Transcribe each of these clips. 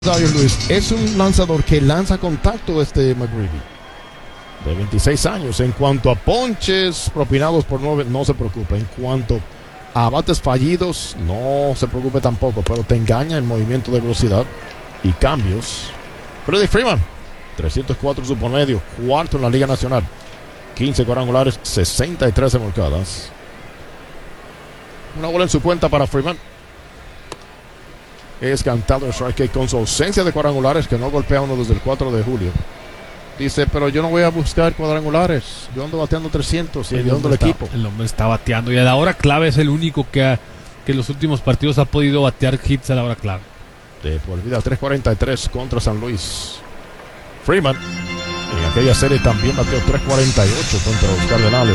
Dyer Lewis es un lanzador que lanza contacto McGreevy, de 26 años. En cuanto a ponches propinados por 9, no se preocupe. En cuanto a bates fallidos, no se preocupe tampoco, pero te engaña en movimiento de velocidad y cambios. Freddie Freeman, 304 su promedio, cuarto en la Liga Nacional, 15 cuadrangulares, 63 remolcadas. Una bola en su cuenta para Freeman. Es cantado en strike con su ausencia de cuadrangulares, que no golpea uno desde el 4 de julio. Dice, pero yo no voy a buscar cuadrangulares, yo ando bateando 300 y ayudando al equipo. El hombre está bateando y a la hora clave es el único que en los últimos partidos ha podido batear hits a la hora clave. De por vida 3.43 contra San Luis. Freeman en aquella serie también bateó 3.48 contra los Cardenales.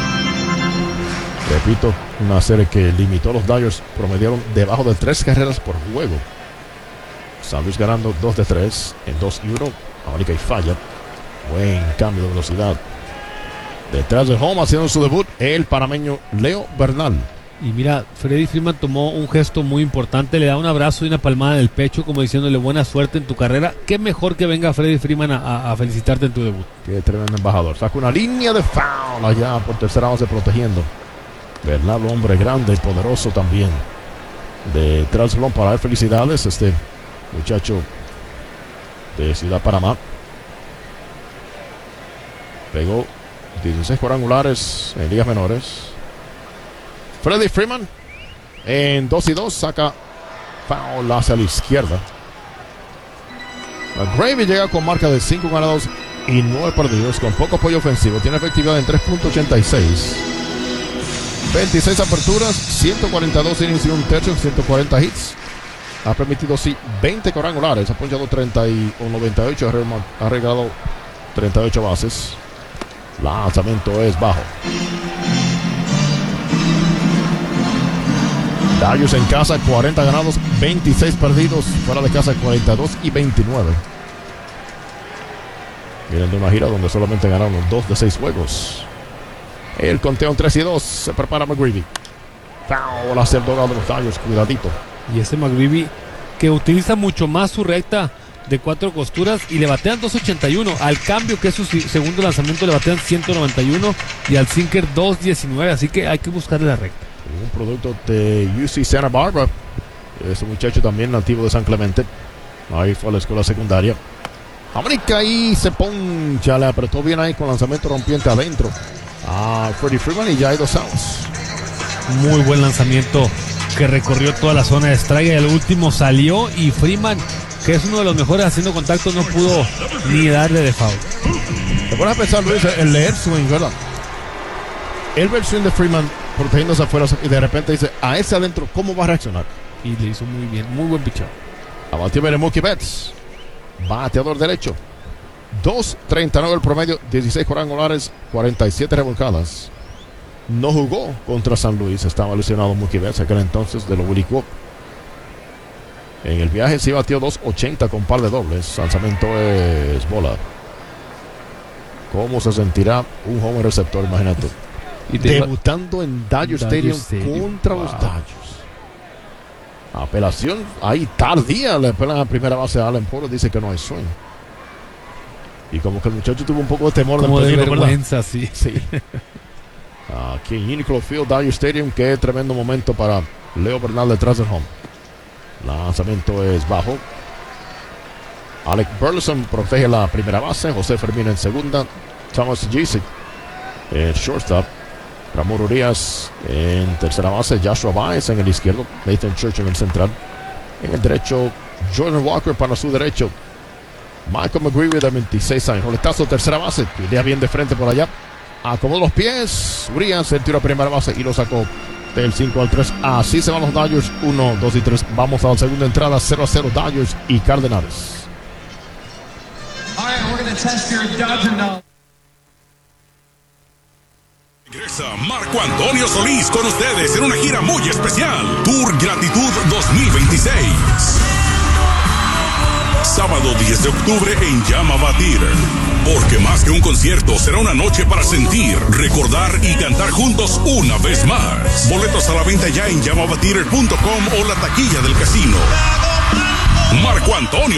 Repito, una serie que limitó a los Dodgers, promediaron debajo de 3 carreras por juego. San Luis ganando 2 de 3 en 2 y 1. América y falla. Buen cambio de velocidad. Detrás de home, haciendo su debut, el panameño Leo Bernal. Y mira, Freddie Freeman tomó un gesto muy importante, le da un abrazo y una palmada en el pecho, como diciéndole buena suerte en tu carrera. Qué mejor que venga Freddie Freeman a felicitarte en tu debut. Qué tremendo embajador. Saca una línea de foul allá por tercera base protegiendo. Bernal, hombre grande y poderoso también. Detrás del home para dar felicidades, este muchacho de Ciudad Panamá. Pegó 16 cuadrangulares en ligas menores. Freddie Freeman en 2 y 2 saca foul hacia la izquierda. McGreevy llega con marca de 5 ganados y 9 perdidos, con poco apoyo ofensivo. Tiene efectividad en 3.86. 26 aperturas, 142 innings y un tercio, 140 hits. Ha permitido 20 cuadrangulares, ha ponchado 98, ha regalado 38 bases. Lanzamiento es bajo. Dodgers en casa, 40 ganados, 26 perdidos. Fuera de casa, 42 y 29. Vienen de una gira donde solamente ganaron 2 de 6 juegos. El conteo en 3 y 2. Se prepara McGreevy. Foul hacia el dogado de los Dodgers. Cuidadito. Y este McGreevy que utiliza mucho más su recta de 4 costuras y le batean 281. Al cambio, que es su segundo lanzamiento, le batean 191. Y al sinker 219. Así que hay que buscarle la recta. Un producto de UC Santa Barbara. Es un muchacho también nativo de San Clemente. Ahí fue a la escuela secundaria. América ahí se poncha. Le apretó bien ahí con lanzamiento rompiente adentro a Freddie Freeman y ya hay 2 outs. Muy buen lanzamiento que recorrió toda la zona de strike y al último salió y Freeman, que es uno de los mejores haciendo contacto, no pudo ni darle de foul. Te pones a pensar, Luis, el leer swing, ¿verdad? El ver swing de Freeman protegiéndose afuera y de repente dice, a ese adentro, ¿cómo va a reaccionar? Y le hizo muy bien, muy buen pichado. Abatió Mookie Betts, bateador derecho. 2.39 el promedio, 16 cuadrangulares, 47 revolcadas. No jugó contra San Luis, estaba lesionado Mookie Betts aquel entonces de lo ubicó. En el viaje sí batió 2.80 con par de dobles. Lanzamiento es bola. ¿Cómo se sentirá un home receptor? Imagínate. Y debutando en Dodger Stadium contra los Dodgers. Apelación ahí tardía. Le apelan a primera base a Allen Porter. Dice que no hay swing. Y como que el muchacho tuvo un poco de temor. Como de vergüenza, sí. Aquí en Uniqlo Field, Dodger Stadium. Qué tremendo momento para Leo Bernal detrás del home. Lanzamiento es bajo. Alec Burleson protege la primera base. José Fermín en segunda. Thomas Gisick en shortstop. Ramón Urias en tercera base. Joshua Baez en el izquierdo. Nathan Church en el central. En el derecho, Jordan Walker para su derecho. Michael McGreevy de 26 años. Roletazo tercera base. Pilea bien de frente por allá. Acomodó los pies. Urias el tiro a primera base y lo sacó del 5 al 3. Así se van los Dodgers. 1, 2 y 3. Vamos a la segunda entrada. 0-0 Dodgers y Cardenales. All right, we're going to test your Dodger knowledge. Regresa Marco Antonio Solís con ustedes en una gira muy especial. Tour Gratitud 2026. Sábado 10 de octubre en Yamava Theater. Porque más que un concierto, será una noche para sentir, recordar y cantar juntos una vez más. Boletos a la venta ya en yamavatheater.com o la taquilla del casino. Marco Antonio